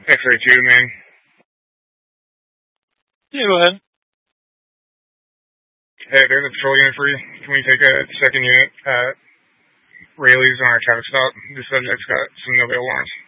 X-ray 2, man. Yeah, go ahead. Hey, there's a patrol unit for you. Can we take a second unit at Rayleigh's on our traffic stop? The subject's got some no-bail warrants.